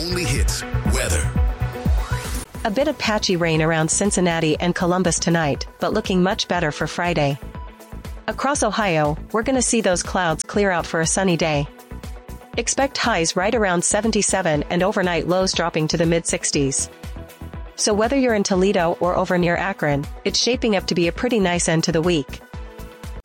only hits weather. A bit of patchy rain around Cincinnati and Columbus tonight, but looking much better for Friday. Across Ohio, we're gonna see those clouds clear out for a sunny day. Expect highs right around 77 and overnight lows dropping to the mid-60s. So whether you're in Toledo or over near Akron, it's shaping up to be a pretty nice end to the week.